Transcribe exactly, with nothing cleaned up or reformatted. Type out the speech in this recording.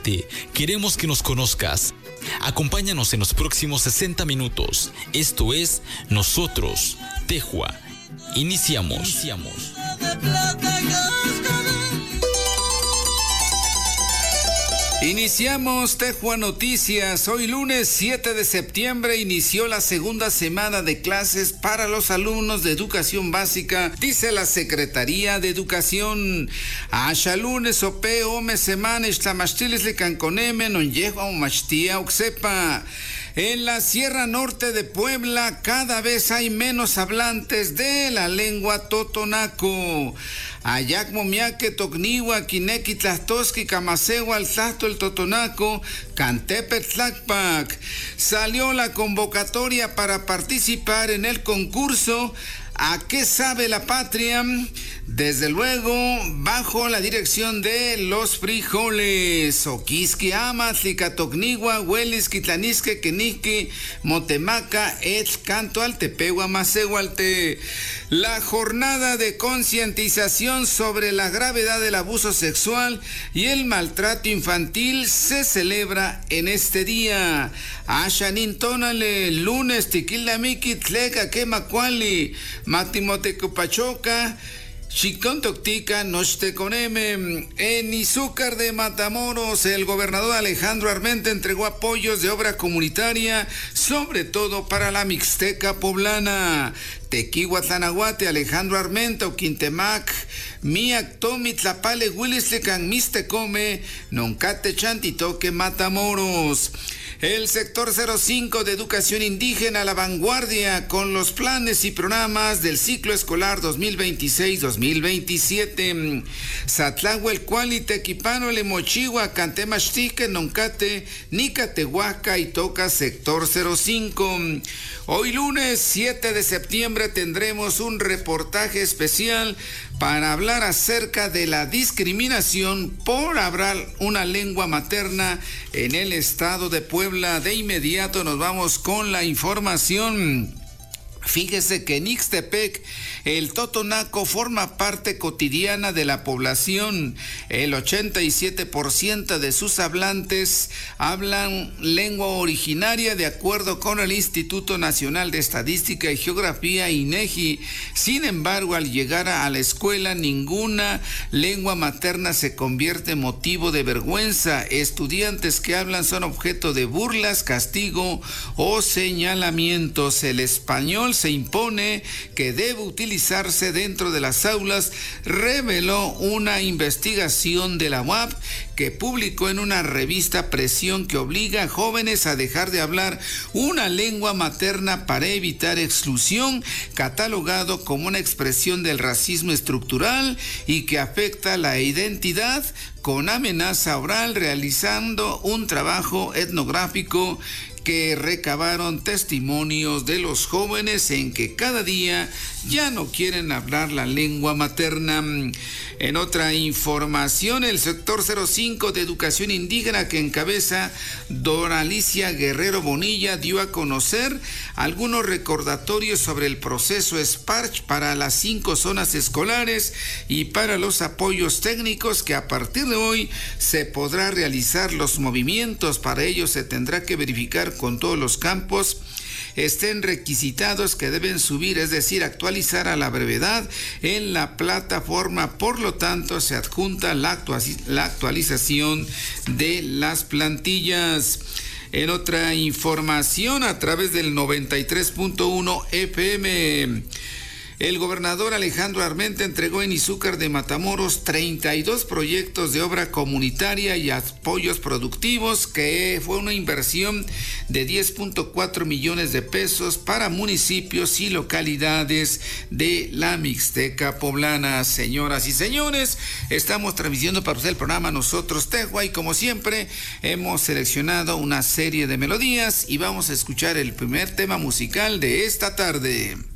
Acércate, queremos que nos conozcas. Acompáñanos en los próximos sesenta minutos. Esto es Nosotros, Tehua. Iniciamos. Iniciamos. Iniciamos Tehua Noticias. Hoy lunes siete de septiembre inició la segunda semana de clases para los alumnos de educación básica, dice la Secretaría de Educación. Asha lunes ope ome semana istlamastiles le canconeme non llegua un machtia uxepa. En la Sierra Norte de Puebla cada vez hay menos hablantes de la lengua totonaco. Ayac momiaque tocniwa kineki tlastoski kamasewa al tlasto el totonaco cantepet tlacpac. Salió la convocatoria para participar en el concurso ¿A qué sabe la patria? Desde luego, bajo la dirección de los frijoles. Oquiski ama, tlicatocnigua, huelis, quitlanisque, quenique, motemaca, et canto al tepegua, macehualte. La jornada de concientización sobre la gravedad del abuso sexual y el maltrato infantil se celebra en este día. Ashanintonale, lunes, tiquilamiki, tleca, quemacuali, matimotecupachoca, Chicontoctica, Nocheconeme. En Izúcar de Matamoros, el gobernador Alejandro Armenta entregó apoyos de obra comunitaria, sobre todo para la Mixteca poblana. Tequihuatlanahuate, Alejandro Armenta, Oquintemac, Miac, Tomi, Tlapale, Huilistlecan, Mistecome, Noncate, Chantitoque, Matamoros. El sector cero cinco de educación indígena a la vanguardia con los planes y programas del ciclo escolar dos mil veintiséis dos mil veintisiete. Satlahuel Cuali, Tequipano, Lemochigua, Cantemachtique, Noncate, Nicatehuaca y Toca sector cero cinco. Hoy lunes siete de septiembre tendremos un reportaje especial para hablar acerca de la discriminación por hablar una lengua materna en el estado de Puebla. De inmediato nos vamos con la información. Fíjese que en Ixtepec el totonaco forma parte cotidiana de la población. El ochenta y siete por ciento de sus hablantes hablan lengua originaria de acuerdo con el Instituto Nacional de Estadística y Geografía, INEGI. Sin embargo, al llegar a la escuela, ninguna lengua materna se convierte en motivo de vergüenza. Estudiantes que hablan son objeto de burlas, castigo o señalamientos. El español se impone que debe utilizarse dentro de las aulas, reveló una investigación de la U A P que publicó en una revista Presión, que obliga a jóvenes a dejar de hablar una lengua materna para evitar exclusión, catalogado como una expresión del racismo estructural y que afecta la identidad, con amenaza oral, realizando un trabajo etnográfico que recabaron testimonios de los jóvenes en que cada día ya no quieren hablar la lengua materna. En otra información, el sector cero cinco de educación indígena que encabeza Doralicia Guerrero Bonilla dio a conocer algunos recordatorios sobre el proceso SPARCH para las cinco zonas escolares y para los apoyos técnicos que a partir de hoy se podrá realizar los movimientos. Para ello se tendrá que verificar con todos los campos estén requisitados que deben subir, es decir, actualizar a la brevedad en la plataforma. Por lo tanto, se adjunta la, actualiz- la actualización de las plantillas. En otra información, a través del noventa y tres punto uno F M, el gobernador Alejandro Armenta entregó en Izúcar de Matamoros treinta y dos proyectos de obra comunitaria y apoyos productivos, que fue una inversión de diez punto cuatro millones de pesos para municipios y localidades de la Mixteca poblana. Señoras y señores, estamos transmitiendo para usted el programa Nosotros Tehua y como siempre hemos seleccionado una serie de melodías y vamos a escuchar el primer tema musical de esta tarde.